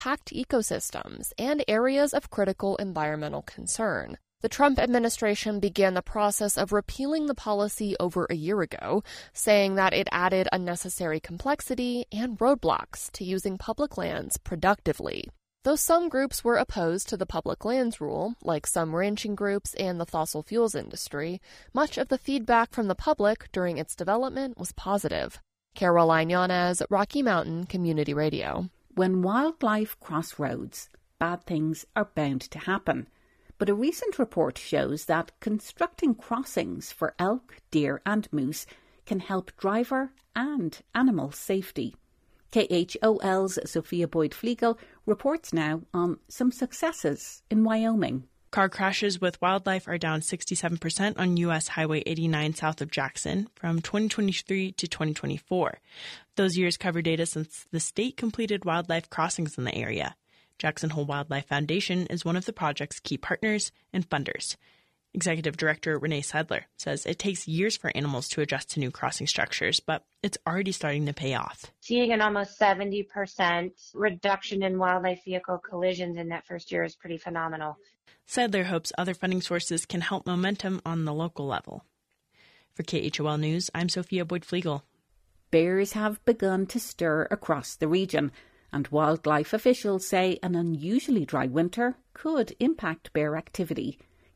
impact ecosystems and areas of critical environmental concern. The Trump administration began the process of repealing the policy over a year ago, saying that it added unnecessary complexity and roadblocks to using public lands productively. Though some groups were opposed to the public lands rule, like some ranching groups and the fossil fuels industry, much of the feedback from the public during its development was positive. Caroline Yanez, Rocky Mountain Community Radio. When wildlife cross roads, bad things are bound to happen. But a recent report shows that constructing crossings for elk, deer and moose can help driver and animal safety. KHOL's Sophia Boyd-Flegel reports now on some successes in Wyoming. Car crashes with wildlife are down 67% on U.S. Highway 89 south of Jackson from 2023 to 2024. Those years cover data since the state completed wildlife crossings in the area. Jackson Hole Wildlife Foundation is one of the project's key partners and funders. Executive Director Renee Sedler says it takes years for animals to adjust to new crossing structures, but it's already starting to pay off. Seeing an almost 70% reduction in wildlife vehicle collisions in that first year is pretty phenomenal. Sedler hopes other funding sources can help momentum on the local level. For KHOL News, I'm Sophia Boyd-Flegel. Bears have begun to stir across the region, and wildlife officials say an unusually dry winter could impact bear activity.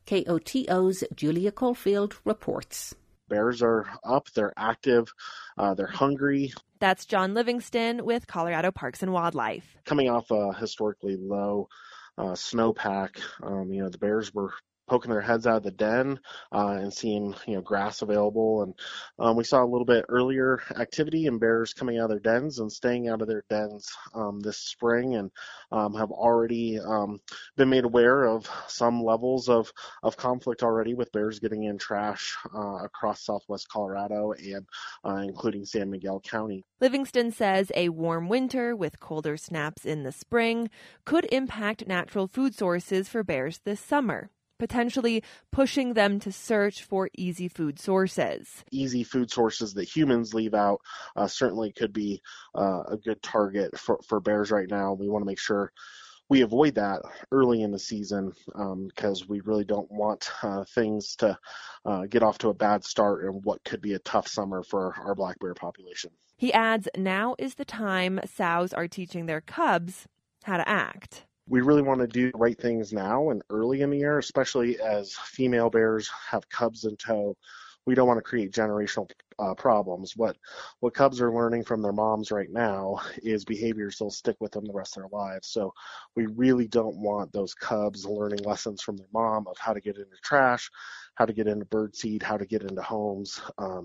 KOTO's Julia Caulfield reports. Bears are up, they're active, they're hungry. That's John Livingston with Colorado Parks and Wildlife. Coming off a historically low snowpack, the bears were poking their heads out of the den and seeing, grass available. And we saw a little bit earlier activity in bears coming out of their dens and staying out of their dens this spring, and have already been made aware of some levels of conflict already with bears getting in trash across southwest Colorado and including San Miguel County. Livingston says a warm winter with colder snaps in the spring could impact natural food sources for bears this summer, potentially pushing them to search for easy food sources. Easy food sources that humans leave out certainly could be a good target for bears right now. We want to make sure we avoid that early in the season because we really don't want things to get off to a bad start in what could be a tough summer for our black bear population. He adds, now is the time sows are teaching their cubs how to act. We really want to do the right things now and early in the year, especially as female bears have cubs in tow. We don't want to create generational problems. What cubs are learning from their moms right now is behaviors that'll stick with them the rest of their lives. So we really don't want those cubs learning lessons from their mom of how to get into trash, how to get into birdseed, how to get into homes.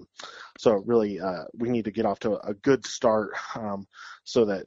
So really, we need to get off to a good start so that,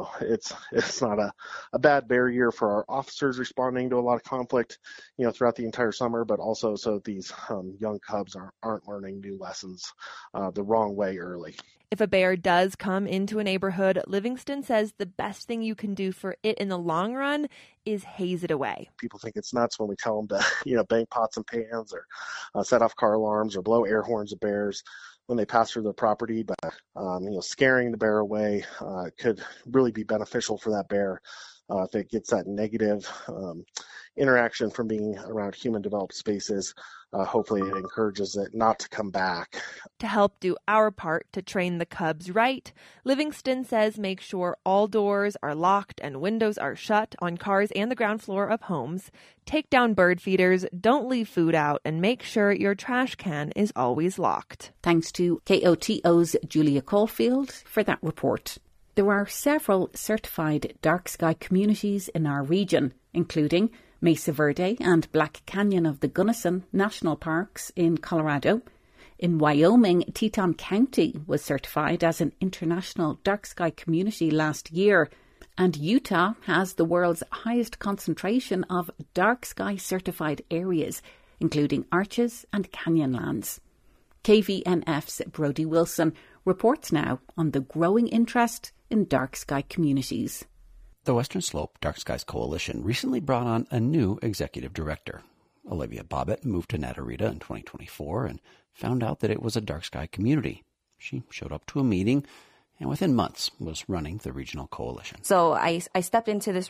it's not a bad bear year for our officers responding to a lot of conflict, throughout the entire summer, but also so these young cubs aren't learning new lessons the wrong way early. If a bear does come into a neighborhood, Livingston says the best thing you can do for it in the long run is haze it away. People think it's nuts when we tell them to, bang pots and pans or set off car alarms or blow air horns at bears when they pass through their property. But, scaring the bear away could really be beneficial for that bear. If it gets that negative interaction from being around human-developed spaces, hopefully it encourages it not to come back. To help do our part to train the cubs right, Livingston says make sure all doors are locked and windows are shut on cars and the ground floor of homes. Take down bird feeders, don't leave food out, and make sure your trash can is always locked. Thanks to KOTO's Julia Caulfield for that report. There are several certified dark sky communities in our region, including Mesa Verde and Black Canyon of the Gunnison National Parks in Colorado. In Wyoming, Teton County was certified as an international dark sky community last year, and Utah has the world's highest concentration of dark sky certified areas, including arches and canyonlands. KVNF's Brody Wilson reports now on the growing interest in dark sky communities. The Western Slope Dark Skies Coalition recently brought on a new executive director. Olivia Bobbitt moved to Natarita in 2024 and found out that it was a dark sky community. She showed up to a meeting and within months was running the regional coalition. So I stepped into this